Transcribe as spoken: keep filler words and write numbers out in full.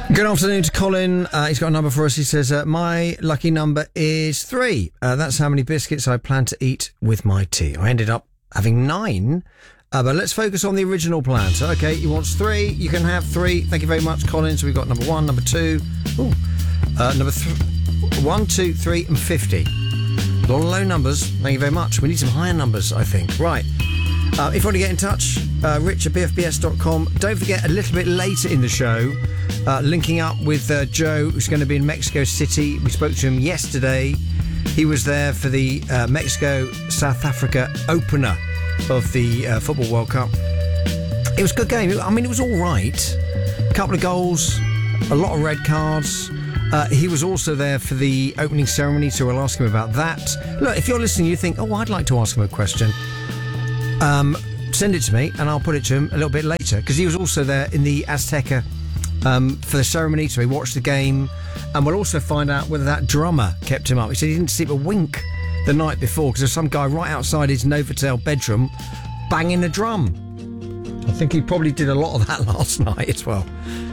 Good afternoon to Colin. Uh, he's got a number for us. He says, uh, my lucky number is three. Uh, that's how many biscuits I plan to eat with my tea. I ended up having nine, uh, but let's focus on the original plan. So, okay, he wants three. You can have three. Thank you very much, Colin. So we've got number one, number two, ooh, uh, number th- one, two, three, and fifty. A lot of low numbers. Thank you very much. We need some higher numbers, I think. Right. Uh, if you want to get in touch, uh, rich at b f b s dot com. Don't forget, a little bit later in the show, uh, linking up with uh, Joe, who's going to be in Mexico City. We spoke to him yesterday. He was there for the uh, Mexico-South Africa opener of the uh, Football World Cup. It was a good game. I mean, it was all right. A couple of goals, a lot of red cards. Uh, he was also there for the opening ceremony, so we'll ask him about that. Look, if you're listening, you think, oh, I'd like to ask him a question. Um, send it to me and I'll put it to him a little bit later, because he was also there in the Azteca um, for the ceremony, so he watched the game, and we'll also find out whether that drummer kept him up. He said he didn't sleep a wink the night before because there's some guy right outside his Novotel bedroom banging a drum. I think he probably did a lot of that last night as well.